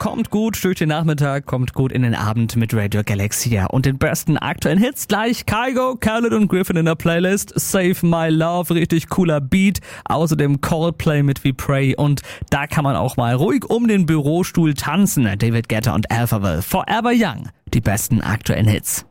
kommt gut durch den Nachmittag, kommt gut in den Abend mit Radio Galaxy und den besten aktuellen Hits. Gleich Kygo, Khaled und Griffin in der Playlist. Save My Love, richtig cooler Beat. Außerdem Coldplay mit We Pray und da kann man auch mal ruhig um den Bürostuhl tanzen. David Guetta und Alphaville, Forever Young, die besten aktuellen Hits.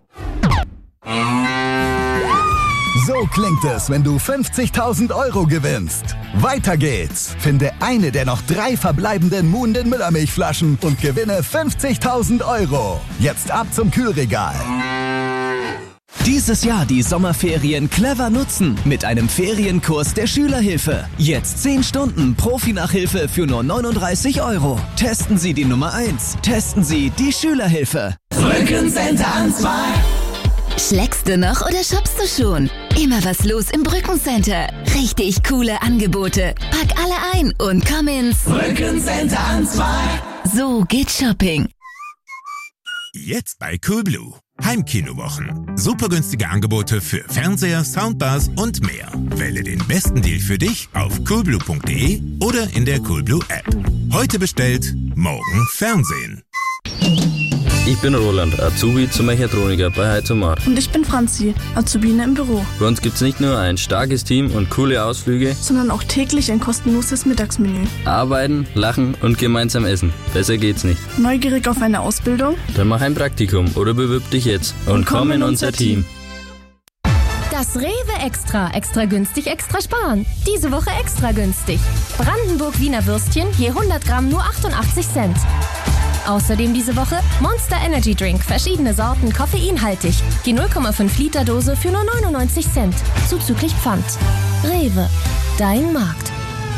So klingt es, wenn du 50.000 Euro gewinnst. Weiter geht's. Finde eine der noch 3 verbleibenden Moon den Müllermilchflaschen und gewinne 50.000 Euro. Jetzt ab zum Kühlregal. Dieses Jahr die Sommerferien clever nutzen mit einem Ferienkurs der Schülerhilfe. Jetzt 10 Stunden Profi-Nachhilfe für nur 39 Euro. Testen Sie die Nummer 1. Testen Sie die Schülerhilfe. Brückencenter an 2. Schlägst du noch oder shoppst du schon? Immer was los im Brückencenter. Richtig coole Angebote. Pack alle ein und komm ins Brückencenter an 2. So geht Shopping. Jetzt bei Coolblue. Heimkinowochen. Super günstige Angebote für Fernseher, Soundbars und mehr. Wähle den besten Deal für dich auf coolblue.de oder in der Coolblue App. Heute bestellt, morgen Fernsehen. Ich bin Roland, Azubi zum Mechatroniker bei Heizomar. Und ich bin Franzi, Azubine im Büro. Bei uns gibt's nicht nur ein starkes Team und coole Ausflüge, sondern auch täglich ein kostenloses Mittagsmenü. Arbeiten, lachen und gemeinsam essen. Besser geht's nicht. Neugierig auf eine Ausbildung? Dann mach ein Praktikum oder bewirb dich jetzt und komm in unser Team. Das Rewe Extra. Extra günstig, extra sparen. Diese Woche extra günstig. Brandenburg-Wiener Würstchen je 100 Gramm nur 88 Cent. Außerdem diese Woche Monster Energy Drink, verschiedene Sorten, koffeinhaltig. Die 0,5 Liter Dose für nur 99 Cent, zuzüglich Pfand. Rewe, dein Markt.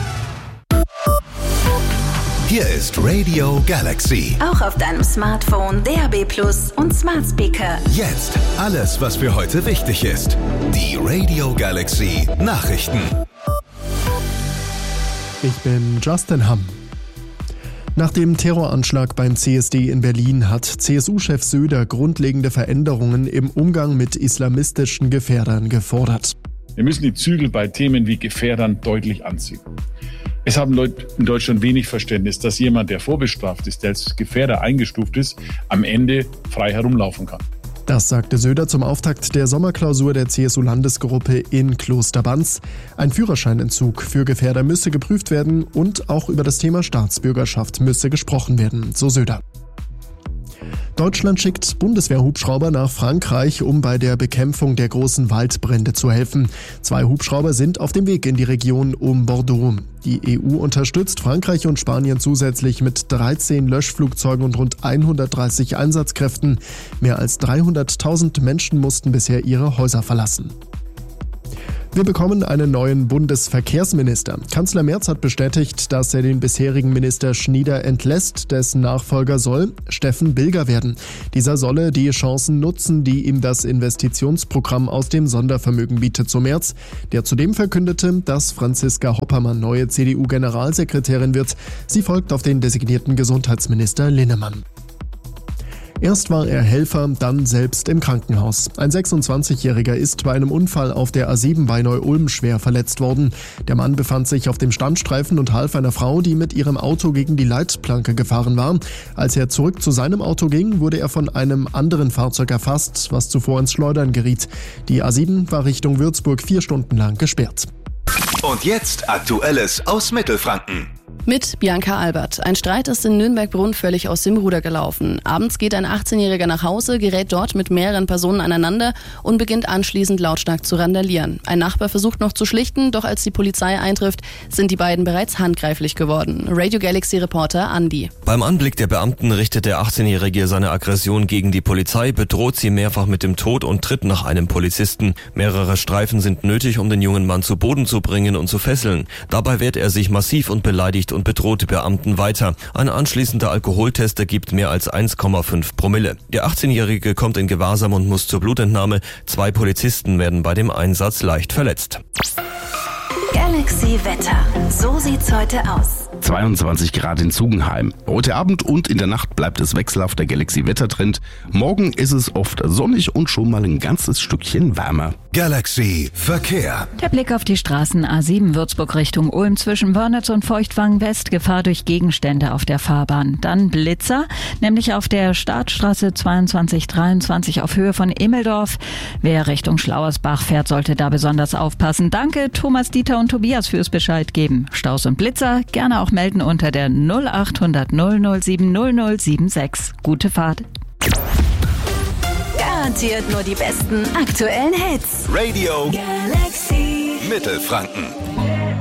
Hier ist Radio Galaxy. Auch auf deinem Smartphone, DAB+ und Smart Speaker. Jetzt alles, was für heute wichtig ist. Die Radio Galaxy Nachrichten. Ich bin Justin Hamm. Nach dem Terroranschlag beim CSD in Berlin hat CSU-Chef Söder grundlegende Veränderungen im Umgang mit islamistischen Gefährdern gefordert. Wir müssen die Zügel bei Themen wie Gefährdern deutlich anziehen. Es haben Leute in Deutschland wenig Verständnis, dass jemand, der vorbestraft ist, der als Gefährder eingestuft ist, am Ende frei herumlaufen kann. Das sagte Söder zum Auftakt der Sommerklausur der CSU-Landesgruppe in Klosterbanz. Ein Führerscheinentzug für Gefährder müsse geprüft werden und auch über das Thema Staatsbürgerschaft müsse gesprochen werden, so Söder. Deutschland schickt Bundeswehrhubschrauber nach Frankreich, um bei der Bekämpfung der großen Waldbrände zu helfen. 2 Hubschrauber sind auf dem Weg in die Region um Bordeaux. Die EU unterstützt Frankreich und Spanien zusätzlich mit 13 Löschflugzeugen und rund 130 Einsatzkräften. Mehr als 300.000 Menschen mussten bisher ihre Häuser verlassen. Wir bekommen einen neuen Bundesverkehrsminister. Kanzler Merz hat bestätigt, dass er den bisherigen Minister Schnieder entlässt. Dessen Nachfolger soll Steffen Bilger werden. Dieser solle die Chancen nutzen, die ihm das Investitionsprogramm aus dem Sondervermögen bietet, so Merz, der zudem verkündete, dass Franziska Hoppermann neue CDU-Generalsekretärin wird. Sie folgt auf den designierten Gesundheitsminister Linnemann. Erst war er Helfer, dann selbst im Krankenhaus. Ein 26-Jähriger ist bei einem Unfall auf der A7 bei Neu-Ulm schwer verletzt worden. Der Mann befand sich auf dem Standstreifen und half einer Frau, die mit ihrem Auto gegen die Leitplanke gefahren war. Als er zurück zu seinem Auto ging, wurde er von einem anderen Fahrzeug erfasst, was zuvor ins Schleudern geriet. Die A7 war Richtung Würzburg 4 Stunden lang gesperrt. Und jetzt Aktuelles aus Mittelfranken. Mit Bianca Albert. Ein Streit ist in Nürnberg-Brunn völlig aus dem Ruder gelaufen. Abends geht ein 18-Jähriger nach Hause, gerät dort mit mehreren Personen aneinander und beginnt anschließend lautstark zu randalieren. Ein Nachbar versucht noch zu schlichten, doch als die Polizei eintrifft, sind die beiden bereits handgreiflich geworden. Radio Galaxy-Reporter Andi. Beim Anblick der Beamten richtet der 18-Jährige seine Aggression gegen die Polizei, bedroht sie mehrfach mit dem Tod und tritt nach einem Polizisten. Mehrere Streifen sind nötig, um den jungen Mann zu Boden zu bringen und zu fesseln. Dabei wehrt er sich massiv und beleidigt und bedroht die Beamten weiter. Ein anschließender Alkoholtest ergibt mehr als 1,5 Promille. Der 18-Jährige kommt in Gewahrsam und muss zur Blutentnahme. 2 Polizisten werden bei dem Einsatz leicht verletzt. Galaxy Wetter. So sieht's heute aus. 22 Grad in Zugenheim. Heute Abend und in der Nacht bleibt es wechselhaft der Galaxy-Wettertrend. Morgen ist es oft sonnig und schon mal ein ganzes Stückchen wärmer. Galaxy Verkehr. Der Blick auf die Straßen A7 Würzburg Richtung Ulm zwischen Wörnitz und Feuchtwangen West. Gefahr durch Gegenstände auf der Fahrbahn. Dann Blitzer, nämlich auf der Startstraße 2223 auf Höhe von Immeldorf. Wer Richtung Schlauersbach fährt, sollte da besonders aufpassen. Danke Thomas, Dieter und Tobias fürs Bescheid geben. Staus und Blitzer gerne auch melden unter der 0800 007 0076. Gute Fahrt. Garantiert nur die besten aktuellen Hits. Radio Galaxy Mittelfranken.